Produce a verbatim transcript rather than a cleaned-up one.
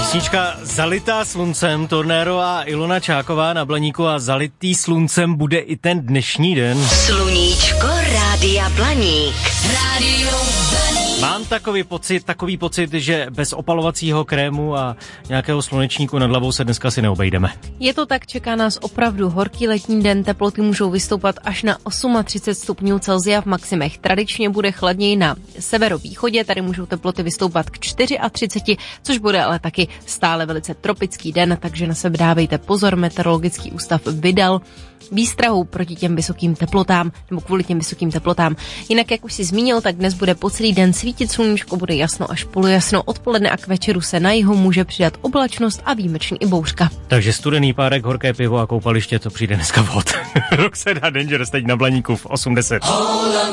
Písnička Zalitá sluncem, Tornero a Ilona Čáková na Blaníku a zalitý sluncem bude i ten dnešní den. Sluníčko Rádia Blaník. Rádio Blaník. Mám takový pocit, takový pocit, že bez opalovacího krému a nějakého slunečníku nad hlavou se dneska si neobejdeme. Je to tak, čeká nás opravdu horký letní den, teploty můžou vystoupat až na třicet osm stupňů Celsia v maximech. Tradičně bude chladněji na severovýchodě, tady můžou teploty vystoupat k třiceti čtyři, což bude ale taky stále velice tropický den, takže na sebe dávejte pozor, meteorologický ústav vydal výstrahu proti těm vysokým teplotám, nebo kvůli těm vysokým teplotám. Jinak, jak už si zmínil, tak dnes bude po celý den svítit sluníčko, bude jasno až polojasno, odpoledne a k večeru se na jihu může přidat oblačnost a výjimečně i bouřka. Takže studený párek, horké pivo a koupaliště, to přijde dneska vhod. Roxana Dangerous teď na Blaníku v osm deset.